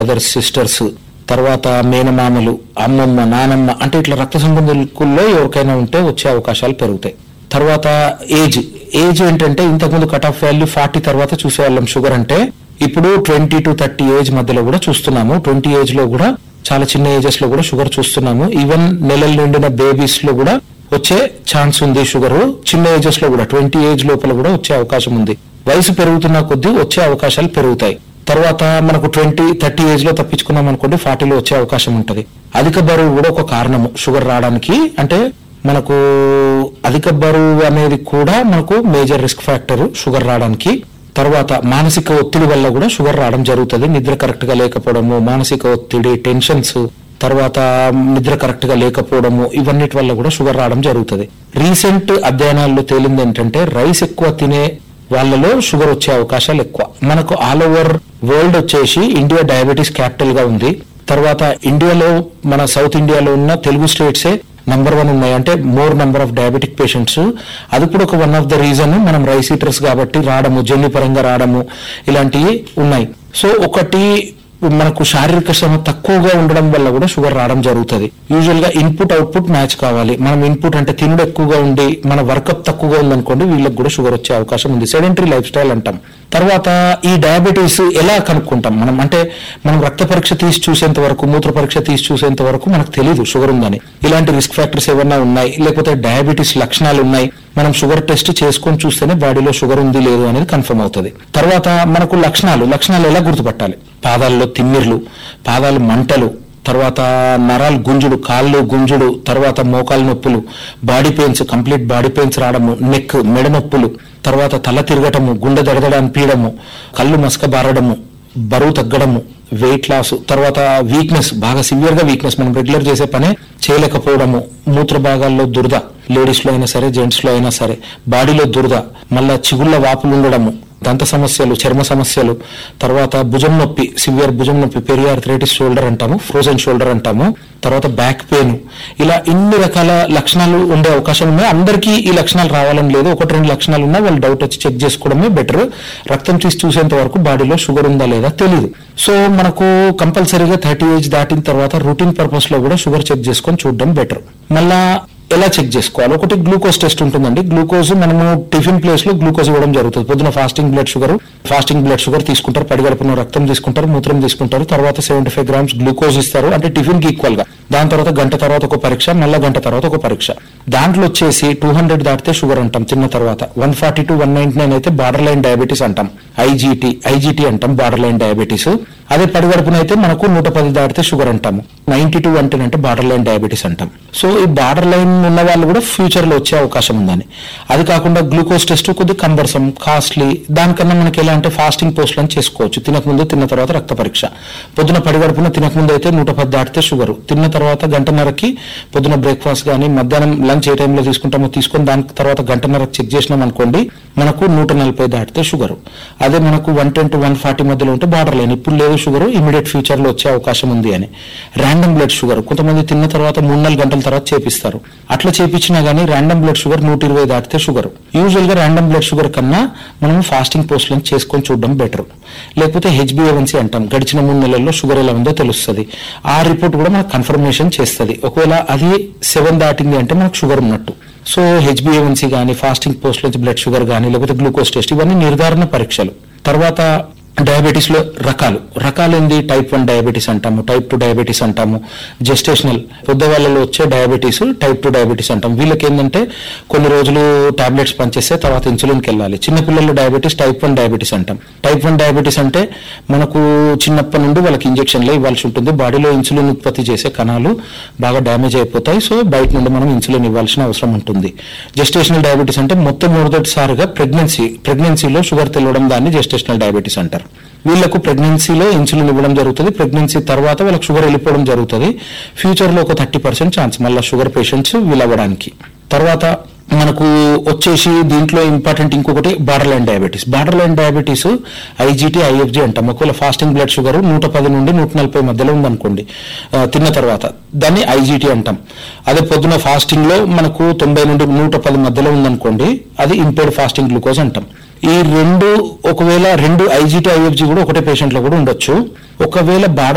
Brothers, sisters, తర్వాత మేనమామలు, అమ్మమ్మ, నానమ్మ, అంటే ఇట్లా రక్త సంబంధికుల్లో ఎవరికైనా ఉంటే వచ్చే అవకాశాలు పెరుగుతాయి. తర్వాత ఏజ్ ఏంటంటే ఇంతకుముందు కట్ ఆఫ్ వాల్యూ 40 తర్వాత చూసేవాళ్ళం షుగర్ అంటే, ఇప్పుడు 20 to 30 ఏజ్ మధ్యలో కూడా చూస్తున్నాము. 20 ఏజ్ లో కూడా చాలా చిన్న ఏజెస్ లో కూడా షుగర్ చూస్తున్నాము. ఈవెన్ నెలలు నిండిన బేబీస్ లో కూడా వచ్చే ఛాన్స్ ఉంది షుగర్. చిన్న ఏజెస్ లో కూడా 20 ఏజ్ లోపల కూడా వచ్చే అవకాశం ఉంది. వయసు పెరుగుతున్న కొద్దీ వచ్చే అవకాశాలు పెరుగుతాయి. తర్వాత మనకు 20-30 ఏజ్ లో తప్పించుకున్నాం అనుకోండి, 40లో వచ్చే అవకాశం ఉంటుంది. అధిక బరువు కూడా ఒక కారణము షుగర్ రావడానికి. అంటే మనకు అధిక బరువు అనేది కూడా మనకు మేజర్ రిస్క్ ఫ్యాక్టర్ షుగర్ రావడానికి. తర్వాత మానసిక ఒత్తిడి వల్ల కూడా షుగర్ రావడం జరుగుతుంది. నిద్ర కరెక్ట్ గా లేకపోవడము, మానసిక ఒత్తిడి, టెన్షన్స్, తర్వాత నిద్ర కరెక్ట్ గా లేకపోవడము, ఇవన్నిటి వల్ల కూడా షుగర్ రావడం జరుగుతుంది. రీసెంట్ అధ్యయనాల్లో తేలింది ఏంటంటే రైస్ ఎక్కువ తినే వాళ్ళలో షుగర్ వచ్చే అవకాశాలు ఎక్కువ. మనకు ఆల్ ఓవర్ వరల్డ్ వచ్చేసి ఇండియా డయాబెటీస్ క్యాపిటల్ గా ఉంది. తర్వాత ఇండియాలో మన సౌత్ ఇండియాలో ఉన్న తెలుగు స్టేట్సే నంబర్ 1 ఉన్నాయి. అంటే more number of diabetic patients. అది కూడా ఒక వన్ ఆఫ్ ద రీజన్ మనం రైస్ ఈటర్స్ కాబట్టి రావడము, జన్యుపరంగా రావడము, ఇలాంటివి ఉన్నాయి. సో ఒకటి మనకు శారీరక శ్రమ తక్కువగా ఉండడం వల్ల కూడా షుగర్ రావడం జరుగుతుంది. యూజువల్ గా ఇన్పుట్ అవుట్పుట్ మ్యాచ్ కావాలి. మనం ఇన్పుట్ అంటే తినుడు ఎక్కువగా ఉండి మన వర్కప్ తక్కువగా ఉందనుకోండి, వీళ్ళకి కూడా షుగర్ వచ్చే అవకాశం ఉంది. సెడెంటరీ లైఫ్ స్టైల్ అంటాం. తర్వాత ఈ డయాబెటీస్ ఎలా కనుక్కుంటాం మనం అంటే, మనం రక్త పరీక్ష తీసి చూసేంత వరకు, మూత్ర పరీక్ష తీసి చూసేంత వరకు మనకు తెలియదు షుగర్ ఉందని. ఇలాంటి రిస్క్ ఫ్యాక్టర్స్ ఏమన్నా ఉన్నాయి, లేకపోతే డయాబెటీస్ లక్షణాలు ఉన్నాయి, మనం షుగర్ టెస్ట్ చేసుకొని చూస్తేనే బాడీలో షుగర్ ఉంది లేదు అనేది కన్ఫర్మ్ అవుతుంది. తర్వాత మనకు లక్షణాలు ఎలా గుర్తుపట్టాలి? పాదాల్లో తిమ్మిర్లు, పాదాలు మంటలు, తర్వాత నరాలు గుంజుడు, కాళ్ళు గుంజుడు, తర్వాత మోకాలు నొప్పులు, body pains, complete body pains రావడము, నెక్, మెడ నొప్పులు, తర్వాత తల తిరగటము, గుండె దడదడ అనిపించడము, కళ్ళు మసకబారడము, బరువు తగ్గడము, వెయిట్ లాస్, తర్వాత వీక్నెస్, బాగా సివియర్ గా వీక్నెస్, మనం రెగ్యులర్ చేసే పనే చేయలేకపోవడము, మూత్ర భాగాల్లో దురద, లేడీస్ లో అయినా సరే జెంట్స్ లో అయినా సరే, బాడీలో దురద, మళ్ళా చిగుళ్ళ వాపులు ఉండడము, దంత సమస్యలు, చర్మ సమస్యలు, తర్వాత భుజం నొప్పి, సివియర్ భుజం నొప్పి, పెరియార్థరైటిస్ షోల్డర్ అంటాము, ఫ్రోజన్ షోల్డర్ అంటాము, తర్వాత బ్యాక్ పెయిన్, ఇలా ఇన్ని రకాల లక్షణాలు ఉండే అవకాశం ఉన్నాయి. అందరికీ ఈ లక్షణాలు రావాలని లేదు. 1-2 లక్షణాలు ఉన్నా వాళ్ళు డౌట్ వచ్చి చెక్ చేసుకోవడమే బెటర్. రక్తం తీసి చూసేంత వరకు బాడీలో షుగర్ ఉందా లేదా తెలియదు. సో మనకు కంపల్సరీగా 30 ఏజ్ దాటిన తర్వాత రొటీన్ పర్పస్ లో కూడా షుగర్ చెక్ చేసుకొని చూడడం బెటర్. మళ్ళా ఎలా చెక్ చేసుకోవాలి? ఒకటి గ్లూకోజ్ టెస్ట్ ఉంటుందండి. గ్లూకోజ్ మనము టిఫిన్ ప్లేస్ లో గ్లూకోజ్ ఇవ్వడం జరుగుతుంది. పొద్దున ఫాస్టింగ్ బ్లడ్ షుగర్ తీసుకుంటారు, పడిగడుపున రక్తం తీసుకుంటారు, మూత్రం తీసుకుంటారు, తర్వాత 75 grams గ్లూకోజ్ ఇస్తారు, అంటే టిఫిన్ కి ఈక్వల్ గా. దాని తర్వాత గంట తర్వాత ఒక పరీక్ష, మళ్ళా గంట తర్వాత ఒక పరీక్ష. దాంట్లో వచ్చేసి 200 దాటితే షుగర్ అంటాం తిన్న తర్వాత. 140 to 199 అయితే బార్డర్ లైన్ డయాబెటీస్ అంటాం, ఐజీటీ అంటాం, బార్డర్ లైన్ డయాబెటీస్. అదే పడిగడుపున అయితే మనకు 110 దాటితే షుగర్ అంటాము. 90 to 110 అంటే బార్డర్ లైన్ డయాబెటీస్ అంటాం. సో ఈ బార్డర్ లైన్ ఉన్న వాళ్ళు కూడా ఫ్యూచర్ లో వచ్చే అవకాశం ఉందని. అది కాకుండా గ్లూకోజ్ టెస్ట్ కొద్దిగా కంబర్సం, కాస్ట్లీ. దానికన్నా మనకి ఎలా అంటే ఫాస్టింగ్ పోస్ట్ లని చేసుకోవచ్చు. తినకముందు, తిన్న తర్వాత రక్త పరీక్ష. పొద్దున పడిగడుపున తినకముందు అయితే 110 దాటితే షుగర్, తిన్న తర్వాత గంటన్నరకి పొద్దున బ్రేక్ఫాస్ట్ కానీ మధ్యాహ్నం లంచ్ ఏ టైంలో తీసుకుంటామో తీసుకొని దాని తర్వాత గంటన్నరకు చెక్ చేసినాం అనుకోండి, మనకు 140 దాటితే షుగర్. అదే మనకు 110 to 140 మధ్యలో ఉంటే బార్డర్ లైన్. ఇప్పుడు లేదు షుగర్, ఇమీడియట్ ఫ్యూచర్ లో వచ్చే అవకాశం ఉంది అని. ర్యాండమ్ బ్లడ్ షుగర్ కొంతమంది తిన్న తర్వాత 3-4 గంటల తర్వాత చేపిస్తారు. అట్లా చేపించినా గానీ ర్యాండమ్ బ్లడ్ షుగర్ 120 దాటితే షుగర్. యూజువల్ గా ర్యాండమ్ బ్లడ్ షుగర్ కన్నా మనం ఫాస్టింగ్ పోస్ట్ లను చేసుకొని చూడడం బెటర్. లేకపోతే HbA1c అంటాం, గడిచిన 3 నెలల్లో షుగర్ ఎలా ఉందో తెలుస్తుంది. ఆ రిపోర్ట్ కూడా మనకు కన్ఫర్మేషన్ చేస్తుంది. ఒకవేళ అది 7 దాటింది అంటే మనకు షుగర్ ఉన్నట్టు. సో HbA1c కానీ, ఫాస్టింగ్ పోస్ట్ నుంచి బ్లడ్ షుగర్ కానీ, లేకపోతే గ్లూకోజ్ టెస్ట్, ఇవన్నీ నిర్ధారణ పరీక్షలు. తర్వాత డయాబెటీస్ లో రకాలు ఏంది? టైప్ 1 డయాబెటీస్ అంటాము, టైప్ 2 డయాబెటీస్ అంటాము, జెస్టేషనల్ పెద్దవాళ్ళలో వచ్చే డయాబెటీస్ టైప్ 2 డయాబెటీస్ అంటాం. వీళ్ళకి ఏంటంటే కొన్ని రోజులు టాబ్లెట్స్ పనిచేస్తే తర్వాత ఇన్సులిన్కి వెళ్ళాలి. చిన్నపిల్లల డయాబెటీస్ టైప్ 1 డయాబెటీస్ అంటాం. టైప్ 1 డయాబెటీస్ అంటే మనకు చిన్నప్పటి నుండి వాళ్ళకి ఇంజక్షన్లే ఇవ్వాల్సి ఉంటుంది. బాడీలో ఇన్సులిన్ ఉత్పత్తి చేసే కణాలు బాగా డ్యామేజ్ అయిపోతాయి. సో బయట నుండి మనం ఇన్సులిన్ ఇవ్వాల్సిన అవసరం ఉంటుంది. జెస్టేషనల్ డయాబెటీస్ అంటే మొదటిసారిగా ప్రెగ్నెన్సీలో షుగర్ తెలవడం, దాన్ని జెస్టేషనల్ డయాబెటీస్ అంటారు. వీళ్లకు ప్రెగ్నెన్సీలో ఇన్సులిన్ ఇవ్వడం జరుగుతుంది, ప్రెగ్నెన్సీ తర్వాత వాళ్ళకి షుగర్ వెళ్ళిపోవడం జరుగుతుంది. ఫ్యూచర్ లో ఒక 30% ఛాన్స్ మళ్ళీ షుగర్ పేషెంట్స్ వీళ్ళవ్వడానికి. తర్వాత మనకు వచ్చేసి దీంట్లో ఇంపార్టెంట్ ఇంకొకటి border line diabetes IGT, IFG అంటాం. ఒకవేళ ఫాస్టింగ్ బ్లడ్ షుగర్ 110 నుండి 140 మధ్యలో ఉందనుకోండి తిన్న తర్వాత, దాన్ని ఐజీటీ అంటాం. అదే పొద్దున ఫాస్టింగ్ లో మనకు 90 నుండి 110 మధ్యలో ఉందనుకోండి, అది ఇంపేర్డ్ ఫాస్టింగ్ గ్లూకోజ్ అంటాం. ఈ ఒకవేళ 2 IGT, IFG కూడా ఒకటే పేషెంట్ లో కూడా ఉండొచ్చు. ఒకవేళ